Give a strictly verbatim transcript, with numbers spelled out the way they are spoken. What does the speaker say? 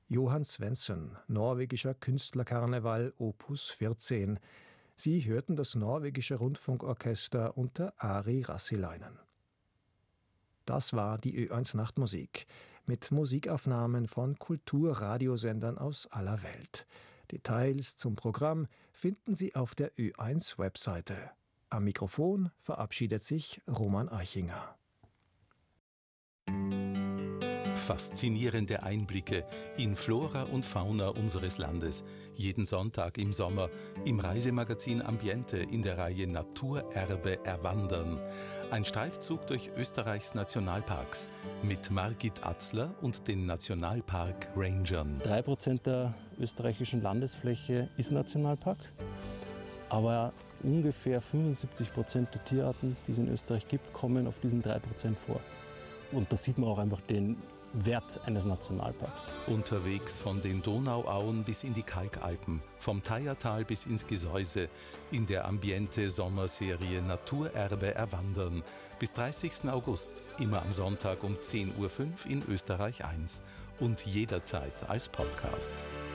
Johan Svensson, norwegischer Künstlerkarneval Opus vierzehn. Sie hörten das norwegische Rundfunkorchester unter Ari Rassilainen. Das war die Ö eins Nachtmusik mit Musikaufnahmen von Kulturradiosendern aus aller Welt. Details zum Programm finden Sie auf der Ö eins Webseite. Am Mikrofon verabschiedet sich Roman Eichinger. Faszinierende Einblicke in Flora und Fauna unseres Landes. Jeden Sonntag im Sommer im Reisemagazin Ambiente in der Reihe Naturerbe erwandern. Ein Streifzug durch Österreichs Nationalparks mit Margit Atzler und den Nationalpark Rangern. Drei Prozent der österreichischen Landesfläche ist Nationalpark, aber ungefähr fünfundsiebzig Prozent der Tierarten, die es in Österreich gibt, kommen auf diesen drei Prozent vor. Und da sieht man auch einfach den Wert eines Nationalparks. Unterwegs von den Donauauen bis in die Kalkalpen, vom Thayertal bis ins Gesäuse, in der Ambiente-Sommerserie Naturerbe erwandern. Bis dreißigsten August, immer am Sonntag um zehn Uhr fünf in Österreich eins und jederzeit als Podcast.